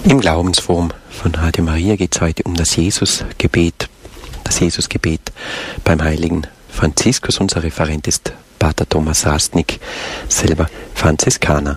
Im Glaubensforum von Radio Maria geht es heute um das Jesusgebet. Das Jesusgebet beim heiligen Franziskus. Unser Referent ist Pater Thomas Rastnik, selber Franziskaner.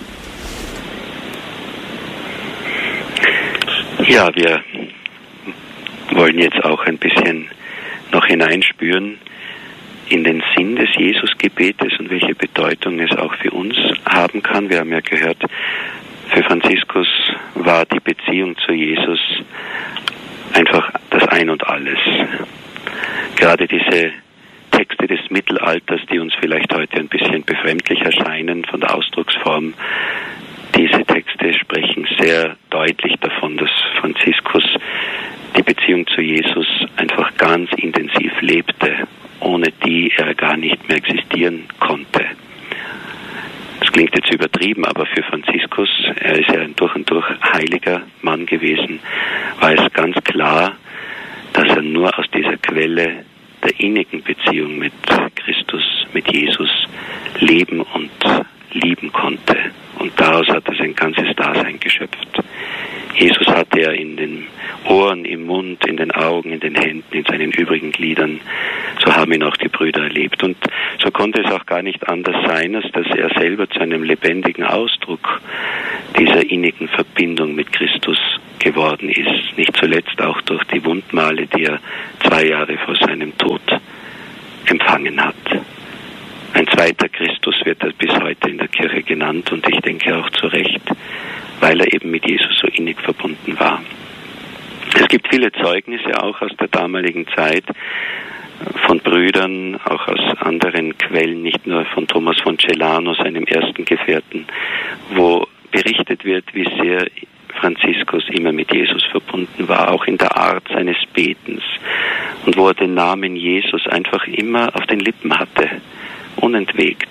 Ja, wir wollen jetzt auch ein bisschen noch hineinspüren in den Sinn des Jesusgebetes und welche Bedeutung es auch für uns haben kann. Wir haben ja gehört, für Franziskus war die Beziehung zu Jesus einfach das Ein und Alles. Gerade diese Texte des Mittelalters, die uns vielleicht heute ein bisschen befremdlich erscheinen von der Ausdrucksform, diese Texte sprechen sehr deutlich davon, dass Franziskus die Beziehung zu Jesus einfach ganz intensiv lebte, ohne die er gar nicht mehr existieren konnte. Das klingt jetzt übertrieben, aber für Franziskus, er ist ja ein durch und durch heiliger Mann gewesen, war es ganz klar, dass er nur aus dieser Quelle der innigen Beziehung mit Christus, mit Jesus leben und lieben konnte. Und daraus hat er sein ganzes Dasein geschöpft. Jesus hatte er in den Ohren, im Mund, in den Augen, in den Händen, in seinen übrigen Gliedern. So haben ihn auch die Brüder erlebt. Und so konnte es auch gar nicht anders sein, als dass er selber zu einem lebendigen Ausdruck dieser innigen Verbindung mit Christus geworden ist. Nicht zuletzt auch durch die Wundmale, die er 2 Jahre vor seinem Tod empfangen hat. Ein zweiter Christus wird er bis heute in der Kirche genannt und ich denke auch zu Recht, weil er eben mit Jesus so innig verbunden war. Es gibt viele Zeugnisse auch aus der damaligen Zeit von Brüdern, auch aus anderen Quellen, nicht nur von Thomas von Celano, seinem ersten Gefährten, wo berichtet wird, wie sehr Franziskus immer mit Jesus verbunden war, auch in der Art seines Betens und wo er den Namen Jesus einfach immer auf den Lippen hatte, unentwegt.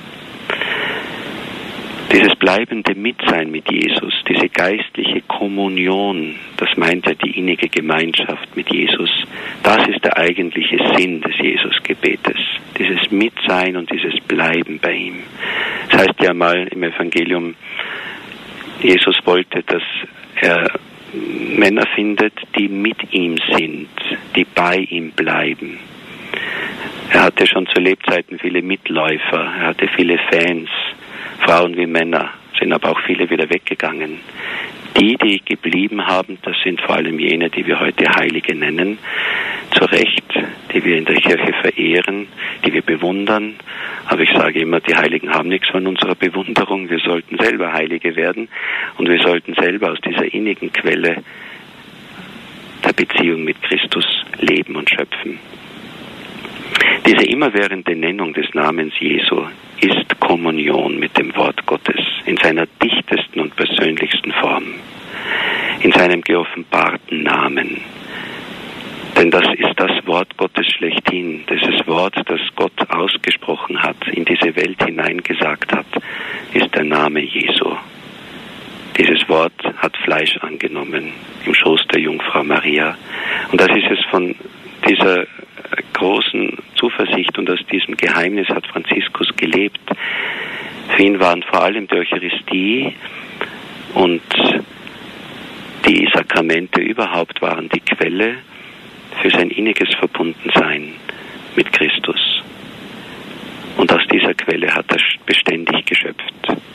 Dieses bleibende Mitsein mit Jesus, diese geistliche Kommunion, das meint ja die innige Gemeinschaft mit Jesus, das ist der eigentliche Sinn des Jesusgebetes. Dieses Mitsein und dieses Bleiben bei ihm. Das heißt ja mal im Evangelium, Jesus wollte, dass er Männer findet, die mit ihm sind, die bei ihm bleiben. Er hatte schon zu Lebzeiten viele Mitläufer, er hatte viele Fans, Frauen wie Männer, sind aber auch viele wieder weggegangen. Die geblieben haben, das sind vor allem jene, die wir heute Heilige nennen, zu Recht, die wir in der Kirche verehren, die wir bewundern. Aber ich sage immer, die Heiligen haben nichts von unserer Bewunderung. Wir sollten selber Heilige werden und wir sollten selber aus dieser innigen Quelle der Beziehung mit Christus leben und schöpfen. Diese immerwährende Nennung des Namens Jesu ist Kommunion mit dem Wort Gottes in seiner dichtesten und persönlichsten Form, in seinem geoffenbarten Namen. Denn das ist das Wort Gottes schlechthin, dieses Wort, das Gott ausgesprochen hat, in diese Welt hineingesagt hat, ist der Name Jesu. Dieses Wort hat Fleisch angenommen im Schoß der Jungfrau Maria. Und das ist es von dieser großen Zuversicht und aus diesem Geheimnis hat Franziskus gelebt. Für ihn waren vor allem die Eucharistie und die Sakramente überhaupt waren die Quelle für sein inniges Verbundensein mit Christus. Und aus dieser Quelle hat er beständig geschöpft.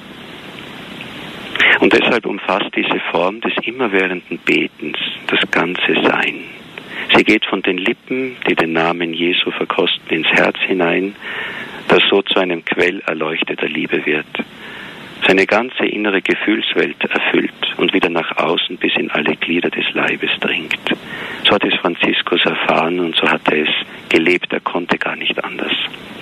Und deshalb umfasst diese Form des immerwährenden Betens das ganze Sein. Sie geht von den Lippen, die den Namen Jesu verkosten, ins Herz hinein, das so zu einem Quell erleuchteter Liebe wird. Seine ganze innere Gefühlswelt erfüllt und wieder nach außen bis in alle Glieder des Leibes dringt. So hat es Franziskus erfahren und so hat er es gelebt, er konnte gar nicht anders.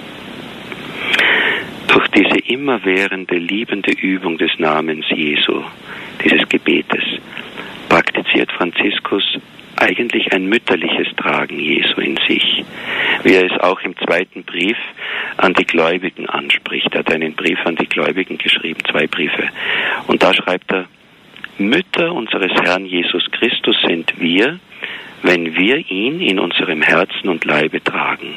Durch diese immerwährende, liebende Übung des Namens Jesu, dieses Gebetes, praktiziert Franziskus eigentlich ein mütterliches Tragen Jesu in sich, wie er es auch im 2. Brief an die Gläubigen anspricht. Er hat einen Brief an die Gläubigen geschrieben, 2 Briefe. Und da schreibt er, Mütter unseres Herrn Jesus Christus sind wir, wenn wir ihn in unserem Herzen und Leibe tragen,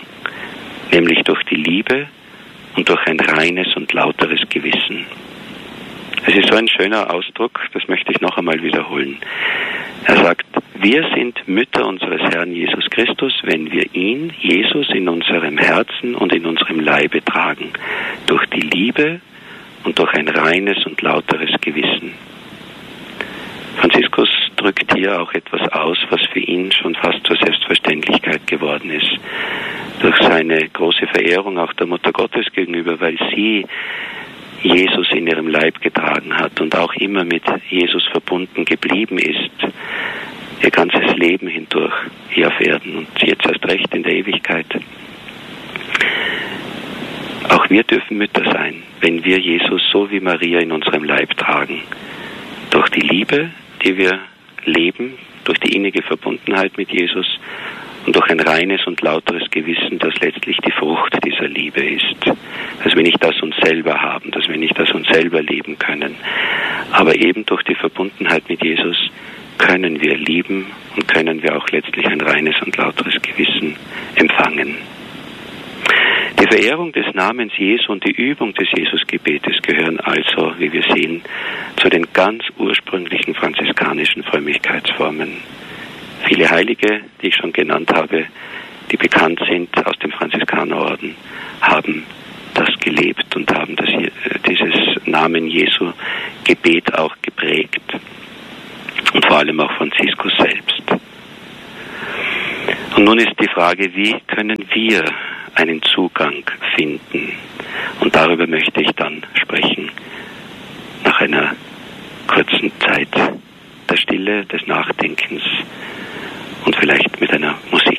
nämlich durch die Liebe und durch ein reines und lauteres Gewissen. Es ist so ein schöner Ausdruck, das möchte ich noch einmal wiederholen. Er sagt, wir sind Mütter unseres Herrn Jesus Christus, wenn wir ihn, Jesus, in unserem Herzen und in unserem Leibe tragen, durch die Liebe und durch ein reines und lauteres Gewissen. Franziskus drückt hier auch etwas aus, was für ihn schon fast zur Selbstverständlichkeit geworden ist. Durch seine große Verehrung auch der Mutter Gottes gegenüber, weil sie Jesus in ihrem Leib getragen hat und auch immer mit Jesus verbunden geblieben ist, ihr ganzes Leben hindurch hier auf Erden und jetzt erst recht in der Ewigkeit. Auch wir dürfen Mütter sein, wenn wir Jesus so wie Maria in unserem Leib tragen. Durch die Liebe, die wir leben, durch die innige Verbundenheit mit Jesus und durch ein reines und lauteres Gewissen, das letztlich die Frucht dieser Liebe ist. Dass wir nicht aus uns selber haben, dass wir nicht aus uns selber leben können. Aber eben durch die Verbundenheit mit Jesus können wir lieben und können wir auch letztlich ein reines und lauteres Gewissen empfangen. Die Verehrung des Namens Jesu und die Übung des Jesusgebetes gehören also, wie wir sehen, zu den ganz ursprünglichen franziskanischen Frömmigkeitsformen. Viele Heilige, die ich schon genannt habe, die bekannt sind aus dem Franziskanerorden, haben das gelebt und haben dieses Namen Jesu Gebet auch geprägt. Und vor allem auch Franziskus selbst. Und nun ist die Frage, wie können wir einen Zugang finden? Und darüber möchte ich dann sprechen, nach einer kurzen Zeit der Stille, des Nachdenkens und vielleicht mit einer Musik.